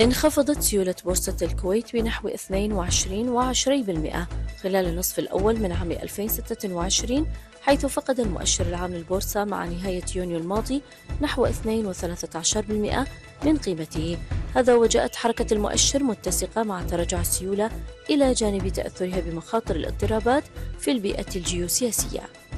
انخفضت سيولة بورصة الكويت بنحو 22.2% خلال النصف الأول من عام 2026، حيث فقد المؤشر العام للبورصة مع نهاية يونيو الماضي نحو 2.13% من قيمته. هذا وجاءت حركة المؤشر متسقة مع تراجع السيولة إلى جانب تأثرها بمخاطر الاضطرابات في البيئة الجيوسياسية.